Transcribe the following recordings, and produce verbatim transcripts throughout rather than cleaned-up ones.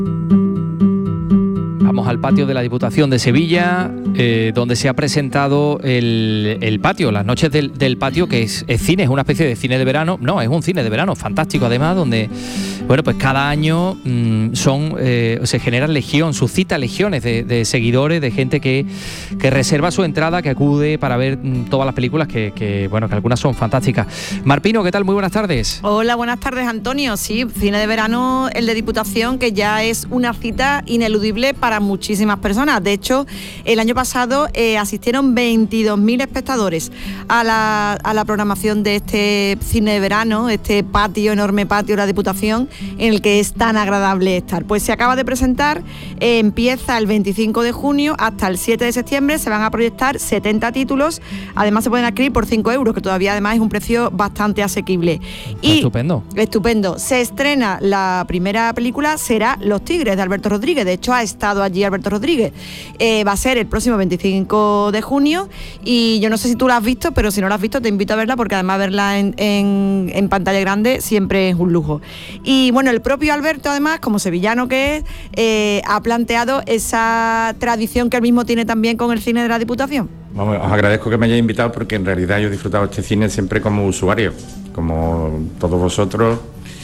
Vamos al patio de la Diputación de Sevilla, eh, donde se ha presentado el, el patio, las noches del, del patio, que es, es cine, es una especie de cine de verano. No, es un cine de verano fantástico, además, donde, bueno, pues cada año mmm, son eh, se generan legión, suscita legiones de, de seguidores, de gente que, que reserva su entrada, que acude para ver mmm, todas las películas, que, que, bueno, que algunas son fantásticas. Marpino, ¿qué tal? Muy buenas tardes. Hola, buenas tardes, Antonio. Sí, cine de verano, el de Diputación, que ya es una cita ineludible para muchísimas personas. De hecho, el año pasado eh, asistieron veintidós mil espectadores a la, a la programación de este cine de verano, este patio, enorme patio de la Diputación, en el que es tan agradable estar. Pues se acaba de presentar, eh, empieza el veinticinco de junio hasta el siete de septiembre, se van a proyectar setenta títulos, además se pueden adquirir por cinco euros, que todavía además es un precio bastante asequible. Y estupendo. Estupendo. Se estrena la primera película, será Los Tigres, de Alberto Rodríguez. De hecho, ha estado allí Alberto Rodríguez. Eh, va a ser el próximo veinticinco de junio y yo no sé si tú la has visto, pero si no la has visto te invito a verla, porque además verla en, en, en pantalla grande siempre es un lujo. Y bueno, el propio Alberto, además, como sevillano que es, eh, ha planteado esa tradición que él mismo tiene también con el cine de la Diputación. Vamos, os agradezco que me hayáis invitado, porque en realidad yo he disfrutado este cine siempre como usuario, como todos vosotros.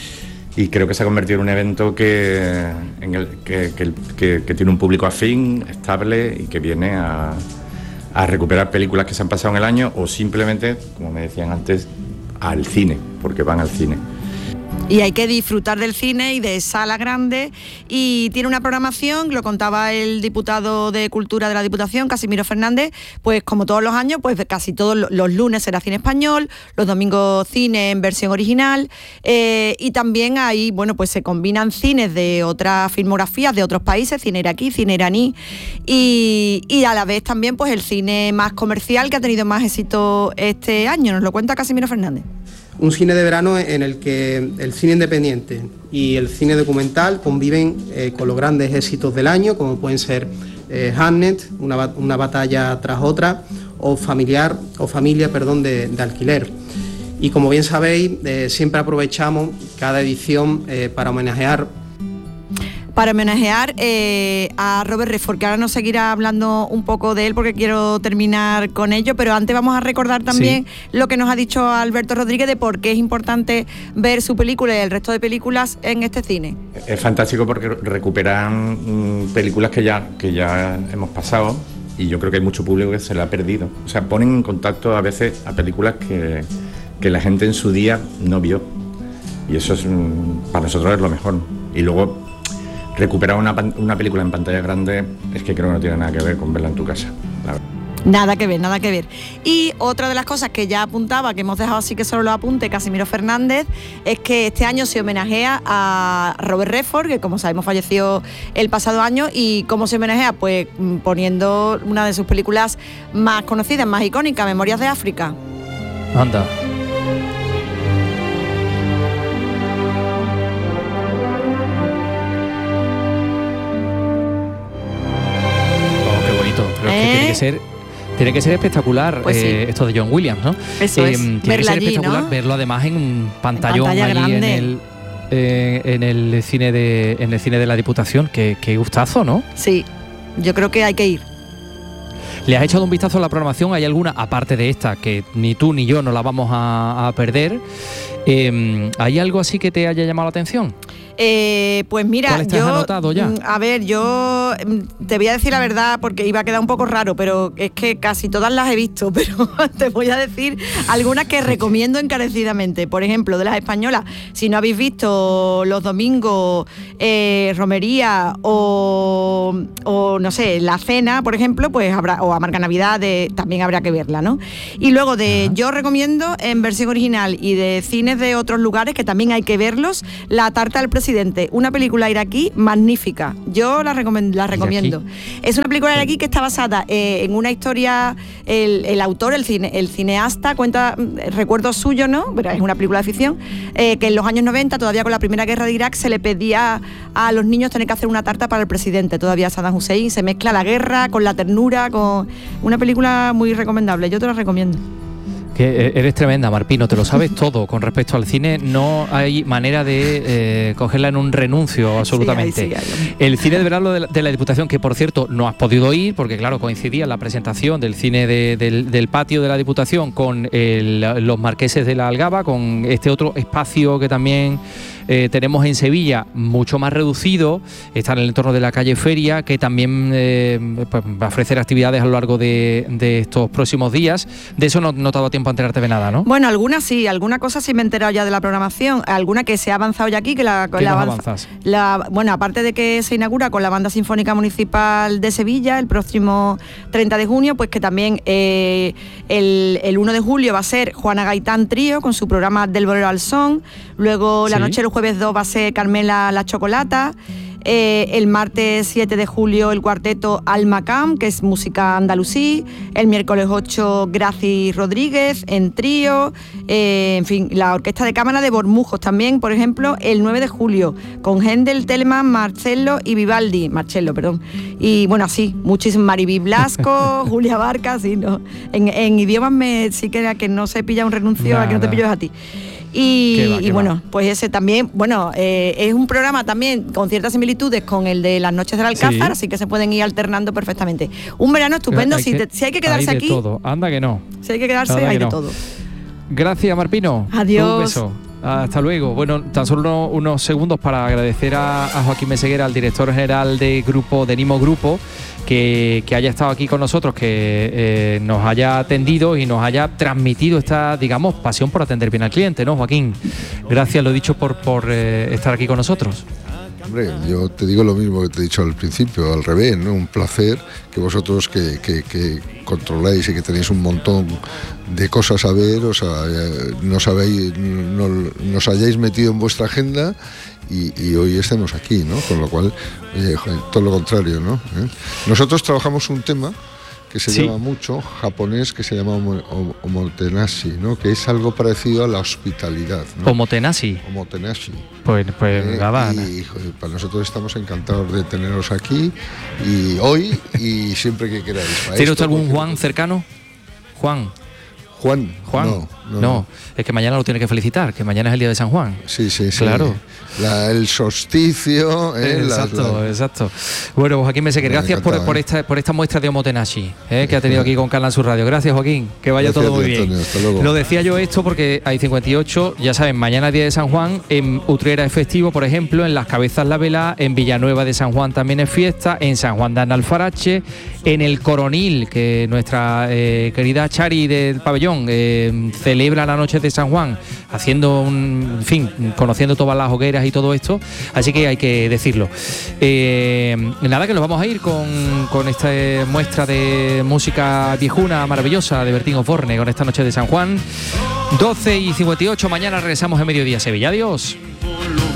Y creo que se ha convertido en un evento que, en el, que, que, que, que tiene un público afín, estable, y que viene a, a recuperar películas que se han pasado en el año, o simplemente, como me decían antes, al cine, porque van al cine. Y hay que disfrutar del cine y de sala grande, y tiene una programación, lo contaba el diputado de Cultura de la Diputación, Casimiro Fernández, pues como todos los años, pues casi todos los lunes será cine español, los domingos cine en versión original, eh, y también ahí, bueno, pues se combinan cines de otras filmografías de otros países, cine iraquí, cine iraní, y, y a la vez también pues el cine más comercial, que ha tenido más éxito este año. Nos lo cuenta Casimiro Fernández. Un cine de verano en el que el cine independiente y el cine documental conviven eh, con los grandes éxitos del año, como pueden ser eh, Hamnet, una, una batalla tras otra, o familiar o familia, perdón, de, de alquiler. Y como bien sabéis, eh, siempre aprovechamos cada edición eh, para homenajear para homenajear eh, a Robert Redford, que ahora nos seguirá hablando un poco de él porque quiero terminar con ello, pero antes vamos a recordar también sí. lo que nos ha dicho Alberto Rodríguez de por qué es importante ver su película y el resto de películas en este cine. Es fantástico porque recuperan mmm, películas que ya, que ya hemos pasado, y yo creo que hay mucho público que se la ha perdido. O sea, ponen en contacto a veces a películas que, que la gente en su día no vio, y eso es mmm, para nosotros es lo mejor. Y luego recuperar una, una película en pantalla grande es que creo que no tiene nada que ver con verla en tu casa, la verdad. Nada que ver, nada que ver. Y otra de las cosas que ya apuntaba, que hemos dejado así que solo lo apunte Casimiro Fernández, es que este año se homenajea a Robert Redford, que como sabemos falleció el pasado año. ¿Y cómo se homenajea? Pues poniendo una de sus películas más conocidas, más icónicas, Memorias de África. Anda. Pero es que tiene que ser, tiene que ser espectacular, pues sí. eh, esto de John Williams, ¿no? Eso eh, es, tiene verla que ser allí, espectacular, ¿no? Verlo además en un pantallón en allí grande. en el eh, en el cine de en el cine de la Diputación. Qué, qué gustazo, ¿no? Sí, yo creo que hay que ir. ¿Le has echado un vistazo a la programación? ¿Hay alguna, aparte de esta, que ni tú ni yo no la vamos a, a perder? Eh, ¿Hay algo así que te haya llamado la atención? Eh, pues mira, ¿Cuál estás yo, anotado ya? A ver, yo te voy a decir la verdad porque iba a quedar un poco raro, pero es que casi todas las he visto, pero te voy a decir algunas que recomiendo encarecidamente. Por ejemplo, de las españolas, si no habéis visto Los Domingos, eh, Romería o, o no sé, La Cena, por ejemplo, pues habrá, o Amarga Navidad, de, también habrá que verla, ¿no? Y luego de, Ajá. yo recomiendo en versión original y de cines de otros lugares que también hay que verlos, La Tarta del Presidente. Una película iraquí magnífica, yo la, recomend- la recomiendo. ¿Iraquí? Es una película iraquí que está basada eh, en una historia, el, el autor, el, cine, el cineasta cuenta eh, recuerdos suyos, ¿no? Pero es una película de ficción, eh, que en los años noventa, todavía con la primera guerra de Irak, se le pedía a los niños tener que hacer una tarta para el presidente, todavía Saddam Hussein, se mezcla la guerra con la ternura, con una película muy recomendable, yo te la recomiendo. Que eres tremenda, Marpino, te lo sabes todo con respecto al cine, no hay manera de eh, cogerla en un renuncio absolutamente. Sí, ahí sí, ahí. El cine de verano de la, de la Diputación, que por cierto no has podido ir, porque claro, coincidía la presentación del cine de, del, del patio de la Diputación con el, los Marqueses de la Algaba, con este otro espacio que también eh, tenemos en Sevilla, mucho más reducido, está en el entorno de la calle Feria, que también eh, pues, va a ofrecer actividades a lo largo de, de estos próximos días. De eso no, no te ha dado tiempo a enterarte de nada, ¿no? Bueno, algunas sí, alguna cosa sí me he enterado ya de la programación, alguna que se ha avanzado ya aquí, que la, ¿Qué la más avanza, avanzas? La, bueno, aparte de que se inaugura con la Banda Sinfónica Municipal de Sevilla el próximo treinta de junio, pues que también eh, el, el uno de julio va a ser Juana Gaitán Trío con su programa Del Bolero al Son, luego la ¿Sí? noche del jueves dos va a ser Carmela La Chocolata. Eh, el martes siete de julio el cuarteto Alma Cam, que es música andalusí. El miércoles ocho Graci Rodríguez en trío. Eh, en fin, la orquesta de cámara de Bormujos también, por ejemplo, el nueve de julio, con Händel, Telemann, Marcello y Vivaldi. Marcello, perdón. Y bueno, así, muchísimos. Maribí Blasco, Julia Barca, sí, ¿no? En, en idiomas me sí que era que no se pilla un renuncio, Nada. A que no te pillo a ti. Y, va, y bueno, va. Pues ese también, bueno, eh, es un programa también con ciertas similitudes con el de las noches del Alcázar, sí. Así que se pueden ir alternando perfectamente. Un verano estupendo, hay si, que, te, si hay que quedarse hay de aquí. Todo. Anda que no. Si hay que quedarse, Anda hay de no. todo. Gracias, Marpino. Adiós. Un beso. Hasta luego. Bueno, tan solo unos, unos segundos para agradecer a, a Joaquín Meseguera, al director general de Grupo de Nimo Grupo, que, que haya estado aquí con nosotros, que eh, nos haya atendido y nos haya transmitido esta, digamos, pasión por atender bien al cliente, ¿no, Joaquín? Gracias, lo dicho, por, por eh, estar aquí con nosotros. Hombre, yo te digo lo mismo que te he dicho al principio, al revés, ¿no? Un placer que vosotros que, que, que controláis y que tenéis un montón de cosas a ver, o sea, nos, habéis, no, nos hayáis metido en vuestra agenda y, y hoy estemos aquí, ¿no? Con lo cual, oye, todo lo contrario, ¿no? ¿Eh? Nosotros trabajamos un tema que se sí. llama mucho, japonés, que se llama omotenashi, ¿no? Que es algo parecido a la hospitalidad, ¿no? Omotenashi. Omotenashi. Pues, pues eh, nada. Y joder, para nosotros estamos encantados de teneros aquí, y hoy y siempre que queráis. ¿Tiene usted algún Juan cercano? Juan. Juan. Juan. No, no, no, es que mañana lo tiene que felicitar, que mañana es el día de San Juan. Sí, sí, sí. Claro. La, el solsticio. Eh, exacto, las, las... exacto. Bueno, Joaquín Meseguer, gracias por, por, esta, por esta muestra de omotenashi eh, que ha tenido aquí con Canal Sur Radio. Gracias, Joaquín, que vaya gracias, todo muy bien. Antonio, hasta luego. Lo decía yo esto porque hay cincuenta y ocho, ya saben, mañana día de San Juan, en Utrera es festivo, por ejemplo, en Las Cabezas la Vela, en Villanueva de San Juan también es fiesta, en San Juan de Analfarache, en el Coronil, que nuestra eh, querida Chari del pabellón eh, celebra la noche de San Juan, haciendo un, en fin, conociendo todas las hogueras y todo esto, así que hay que decirlo. Eh, nada, que nos vamos a ir con, con esta muestra de música viejuna maravillosa de Bertín Osborne, con esta noche de San Juan. doce y cincuenta y ocho, mañana regresamos en Mediodía Sevilla. Adiós.